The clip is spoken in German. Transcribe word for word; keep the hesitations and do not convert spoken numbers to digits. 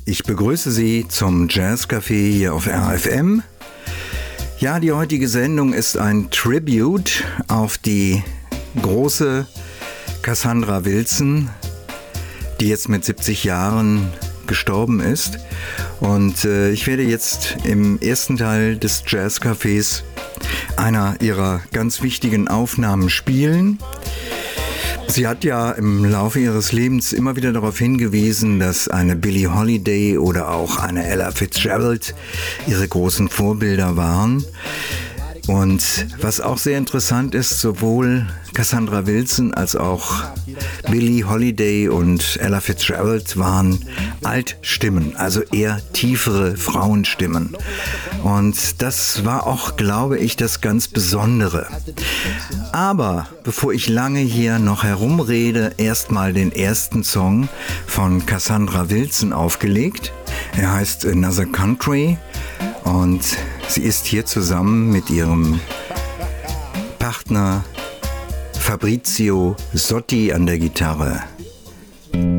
Ich begrüße Sie zum Jazzcafé hier auf R F M. Ja, die heutige Sendung ist ein Tribute auf die große Cassandra Wilson, die jetzt mit siebzig Jahren gestorben ist. Und äh, ich werde jetzt im ersten Teil des Jazzcafés einer ihrer ganz wichtigen Aufnahmen spielen. Sie hat ja im Laufe ihres Lebens immer wieder darauf hingewiesen, dass eine Billie Holiday oder auch eine Ella Fitzgerald ihre großen Vorbilder waren. Und was auch sehr interessant ist, sowohl Cassandra Wilson als auch Billie Holiday und Ella Fitzgerald waren Altstimmen, also eher tiefere Frauenstimmen. Und das war auch, glaube ich, das ganz Besondere. Aber bevor ich lange hier noch herumrede, erstmal den ersten Song von Cassandra Wilson aufgelegt. Er heißt Another Country und sie ist hier zusammen mit ihrem Partner Fabrizio Sotti an der Gitarre.